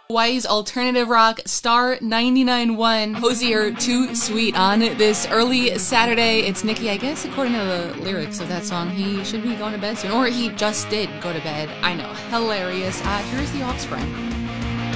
Hawaii's alternative rock star 99.1. Hozier, Too Sweet on this early Saturday. It's Nikki. I guess according to the lyrics of that song, he should be going to bed soon. Or he just did go to bed. I know. Hilarious. Here's the Offspring.